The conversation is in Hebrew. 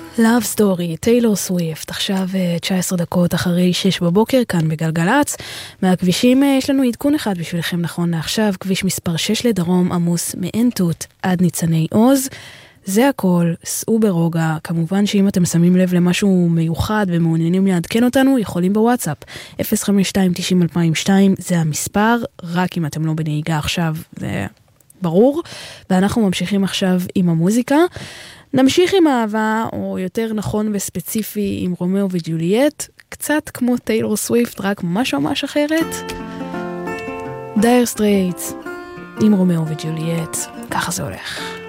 Love Story, טיילור סוויפט, עכשיו 19 דקות אחרי 6 בבוקר, כאן בגלגלץ. מהכבישים יש לנו עדכון אחד בשבילכם נכון לעכשיו, כביש מספר 6 לדרום עמוס מעין תות עד ניצני עוז. זה הכל, סעו ברוגע. כמובן שאם אתם שמים לב למשהו מיוחד ומעוניינים לעדכן אותנו, יכולים בוואטסאפ 052-90-2002, זה המספר, רק אם אתם לא בנהיגה עכשיו, זה ברור. ואנחנו ממשיכים עכשיו עם המוזיקה. נמשיך עם אהבה, או יותר נכון וספציפי עם רומאו וג'וליאט, קצת כמו טיילור סוויפט, רק ממש ממש אחרת. דייר סטרייטס עם רומאו וג'וליאט, ככה זה הולך.